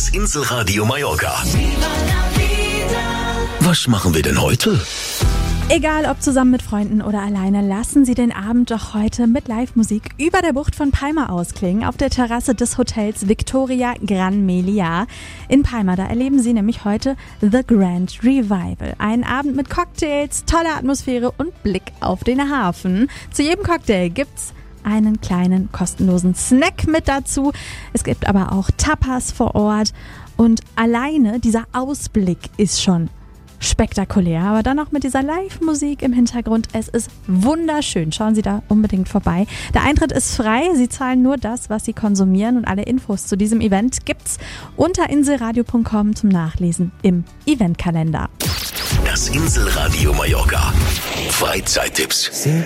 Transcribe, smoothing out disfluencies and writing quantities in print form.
Das Inselradio Mallorca. Was machen wir denn heute? Egal ob zusammen mit Freunden oder alleine, lassen Sie den Abend doch heute mit Live-Musik über der Bucht von Palma ausklingen, auf der Terrasse des Hotels Victoria Gran Meliá in Palma. Da erleben Sie nämlich heute The Grand Revival. Ein Abend mit Cocktails, toller Atmosphäre und Blick auf den Hafen. Zu jedem Cocktail gibt's einen kleinen kostenlosen Snack mit dazu. Es gibt aber auch Tapas vor Ort und alleine dieser Ausblick ist schon spektakulär, aber dann auch mit dieser Live-Musik im Hintergrund. Es ist wunderschön. Schauen Sie da unbedingt vorbei. Der Eintritt ist frei. Sie zahlen nur das, was Sie konsumieren, und alle Infos zu diesem Event gibt's unter inselradio.com zum Nachlesen im Eventkalender. Das Inselradio Mallorca. Freizeittipps.